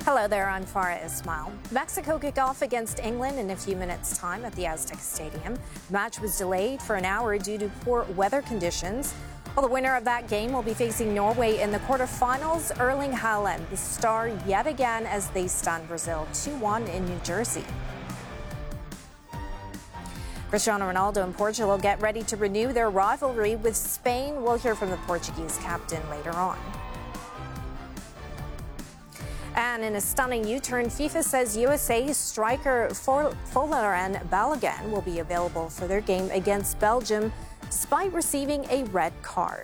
Hello there, I'm Farah Ismail. Mexico kick off against England in a few minutes' time at the Aztec Stadium. The match was delayed for an hour due to poor weather conditions. Well, the winner of that game will be facing Norway in the quarterfinals. Erling Haaland, the star yet again as they stun Brazil 2-1 in New Jersey. Cristiano Ronaldo and Portugal get ready to renew their rivalry with Spain. We'll hear from the Portuguese captain later on. And in a stunning U-turn, FIFA says USA striker Folarin Balogun will be available for their game against Belgium despite receiving a red card.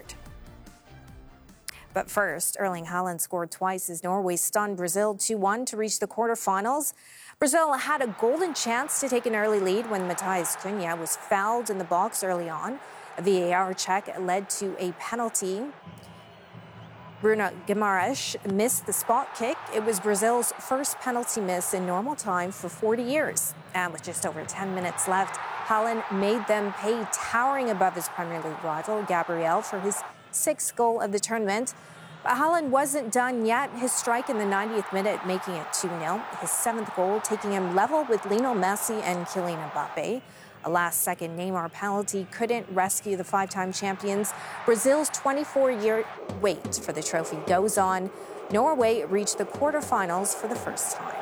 But first, Erling Haaland scored twice as Norway stunned Brazil 2-1 to reach the quarterfinals. Brazil had a golden chance to take an early lead when Matheus Cunha was fouled in the box early on. A VAR check led to a penalty. Bruno Guimarães missed the spot kick. It was Brazil's first penalty miss in normal time for 40 years. And with just over 10 minutes left, Haaland made them pay, towering above his Premier League rival, Gabriel, for his sixth goal of the tournament. But Haaland wasn't done yet. His strike in the 90th minute, making it 2-0. His seventh goal, taking him level with Lionel Messi and Kylian Mbappe. A last-second Neymar penalty couldn't rescue the five-time champions. Brazil's 24-year wait for the trophy goes on. Norway reached the quarterfinals for the first time.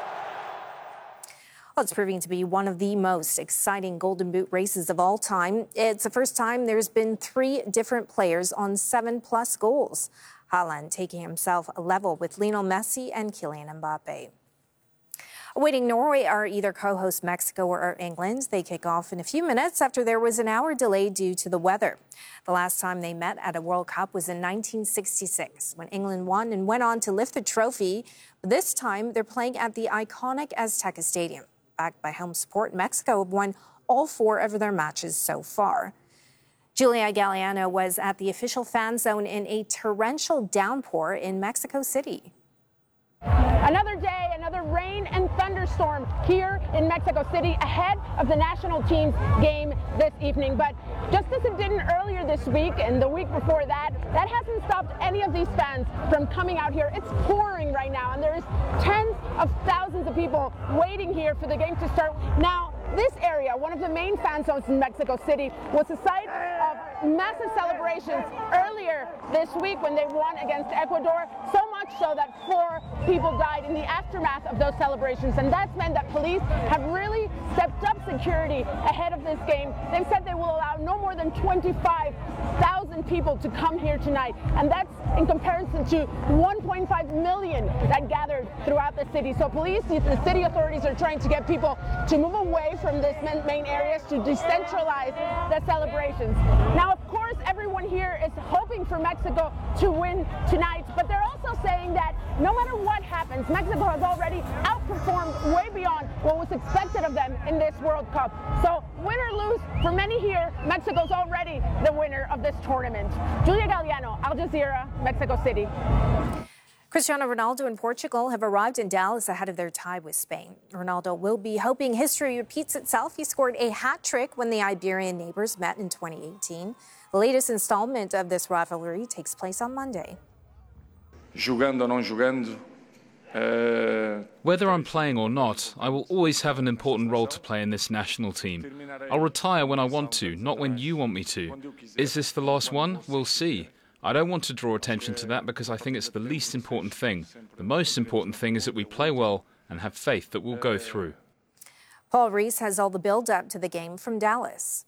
Well, it's proving to be one of the most exciting Golden Boot races of all time. It's the first time there's been 3 different players on 7+ goals. Haaland taking himself level with Lionel Messi and Kylian Mbappe. Awaiting Norway are either co-host Mexico or England. They kick off in a few minutes after there was an hour delay due to the weather. The last time they met at a World Cup was in 1966 when England won and went on to lift the trophy. But this time they're playing at the iconic Azteca Stadium. Backed by home support, Mexico have won all 4 of their matches so far. Julia Galliano was at the official fan zone in a torrential downpour in Mexico City. Another day, another rain and thunderstorm here in Mexico City ahead of the national team's game this evening. But just as it didn't earlier this week and the week before that, that hasn't stopped any of these fans from coming out here. It's pouring right now, and there's tens of thousands of people waiting here for the game to start. Now, this area, one of the main fan zones in Mexico City, was the site of massive celebrations earlier this week when they won against Ecuador, so much so that 4 people died in the aftermath of those celebrations. And that's meant that police have really stepped up security ahead of this game. They've said they will allow no more than 25,000 people to come here tonight. And that's in comparison to 1.5 million that gathered throughout the city. So police, the city authorities are trying to get people to move away from this main areas to decentralize the celebrations. Now, of course, everyone here is hoping for Mexico to win tonight, but they're also saying that no matter what happens, Mexico has already outperformed way beyond what was expected of them in this World Cup. So, win or lose, for many here, Mexico's already the winner of this tournament. Julia Galliano, Al Jazeera, Mexico City. Cristiano Ronaldo and Portugal have arrived in Dallas ahead of their tie with Spain. Ronaldo will be hoping history repeats itself. He scored a hat-trick when the Iberian neighbors met in 2018. The latest installment of this rivalry takes place on Monday. Jogando ou não jogando. Whether I'm playing or not, I will always have an important role to play in this national team. I'll retire when I want to, not when you want me to. Is this the last one? We'll see. I don't want to draw attention to that because I think it's the least important thing. The most important thing is that we play well and have faith that we'll go through. Paul Rees has all the build-up to the game from Dallas.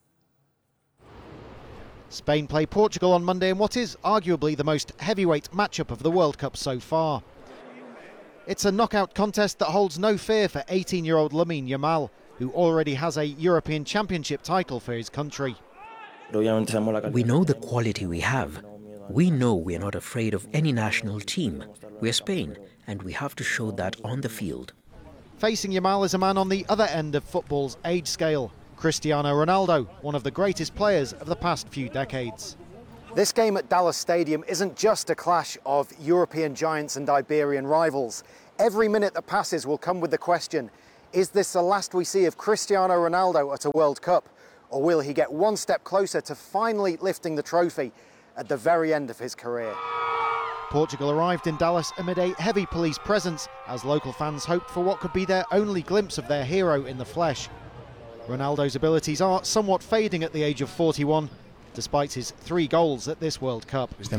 Spain play Portugal on Monday in what is arguably the most heavyweight matchup of the World Cup so far. It's a knockout contest that holds no fear for 18-year-old Lamine Yamal, who already has a European Championship title for his country. We know the quality we have. We know we are not afraid of any national team. We are Spain, and we have to show that on the field. Facing Yamal is a man on the other end of football's age scale, Cristiano Ronaldo, one of the greatest players of the past few decades. This game at Dallas Stadium isn't just a clash of European giants and Iberian rivals. Every minute that passes will come with the question, is this the last we see of Cristiano Ronaldo at a World Cup? Or will he get one step closer to finally lifting the trophy at the very end of his career? Portugal arrived in Dallas amid a heavy police presence as local fans hoped for what could be their only glimpse of their hero in the flesh. Ronaldo's abilities are somewhat fading at the age of 41, despite his 3 goals at this World Cup. The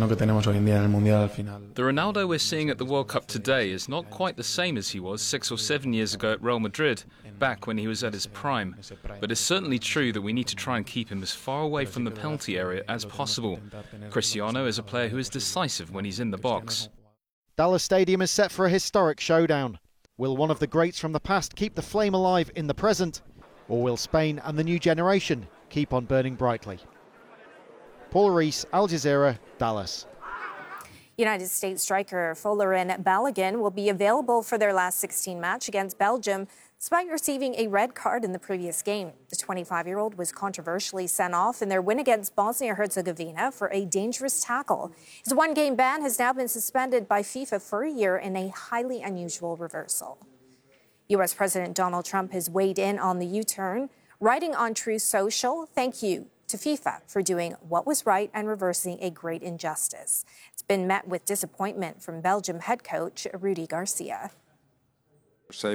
Ronaldo we're seeing at the World Cup today is not quite the same as he was 6 or 7 years ago at Real Madrid, back when he was at his prime. But it's certainly true that we need to try and keep him as far away from the penalty area as possible. Cristiano is a player who is decisive when he's in the box. Dallas Stadium is set for a historic showdown. Will one of the greats from the past keep the flame alive in the present? Or will Spain and the new generation keep on burning brightly? Paul Rees, Al Jazeera, Dallas. United States striker Folarin Balogun will be available for their last 16 match against Belgium, despite receiving a red card in the previous game. The 25-year-old was controversially sent off in their win against Bosnia-Herzegovina for a dangerous tackle. His one-game ban has now been suspended by FIFA for a year in a highly unusual reversal. U.S. President Donald Trump has weighed in on the U-turn, writing on Truth Social, "Thank you to FIFA for doing what was right and reversing a great injustice." It's been met with disappointment from Belgium head coach Rudy Garcia. I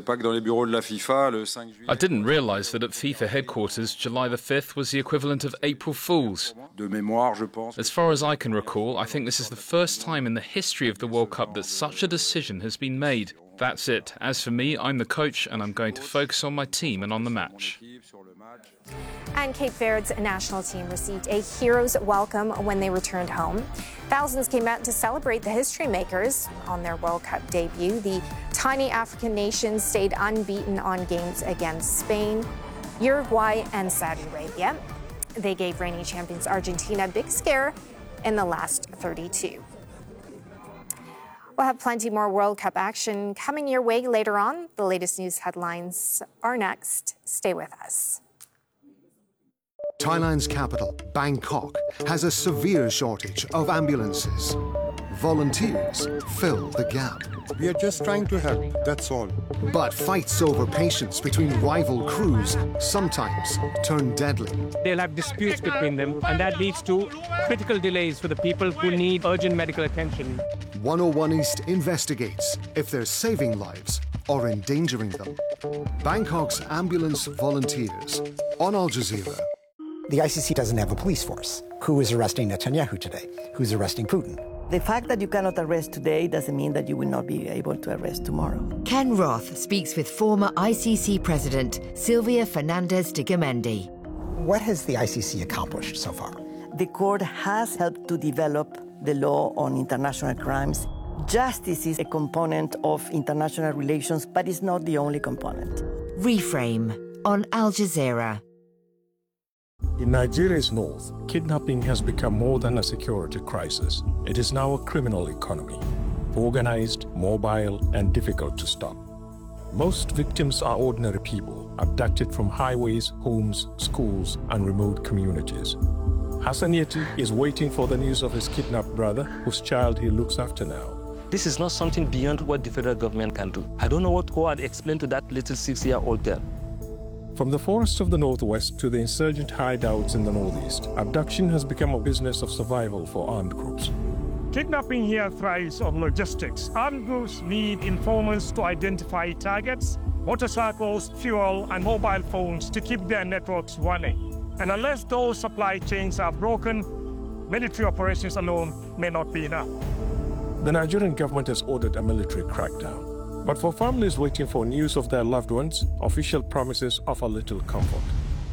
didn't realise that at FIFA headquarters, July the 5th was the equivalent of April Fool's. As far as I can recall, I think this is the first time in the history of the World Cup that such a decision has been made. That's it. As for me, I'm the coach and I'm going to focus on my team and on the match. And Cape Verde's national team received a hero's welcome when they returned home. Thousands came out to celebrate the history makers on their World Cup debut. The tiny African nation stayed unbeaten on games against Spain, Uruguay, and Saudi Arabia. They gave reigning champions Argentina a big scare in the last 32. We'll have plenty more World Cup action coming your way later on. The latest news headlines are next. Stay with us. Thailand's capital, Bangkok, has a severe shortage of ambulances. Volunteers fill the gap. We are just trying to help, that's all. But fights over patients between rival crews sometimes turn deadly. They'll have disputes between them, and that leads to critical delays for the people who need urgent medical attention. 101 East investigates if they're saving lives or endangering them. Bangkok's ambulance volunteers on Al Jazeera. The ICC doesn't have a police force. Who is arresting Netanyahu today? Who's arresting Putin? The fact that you cannot arrest today doesn't mean that you will not be able to arrest tomorrow. Ken Roth speaks with former ICC President Silvia Fernandez de Garamendi. What has the ICC accomplished so far? The court has helped to develop the law on international crimes. Justice is a component of international relations, but it's not the only component. Reframe on Al Jazeera. In Nigeria's north, kidnapping has become more than a security crisis. It is now a criminal economy, organized, mobile, and difficult to stop. Most victims are ordinary people, abducted from highways, homes, schools, and remote communities. Hassan Yeti is waiting for the news of his kidnapped brother, whose child he looks after now. This is not something beyond what the federal government can do. I don't know what God explained to that little 6-year-old girl. From the forests of the northwest to the insurgent hideouts in the northeast, abduction has become a business of survival for armed groups. Kidnapping here thrives on logistics. Armed groups need informants to identify targets, motorcycles, fuel, and mobile phones to keep their networks running. And unless those supply chains are broken, military operations alone may not be enough. The Nigerian government has ordered a military crackdown. But for families waiting for news of their loved ones, official promises offer little comfort.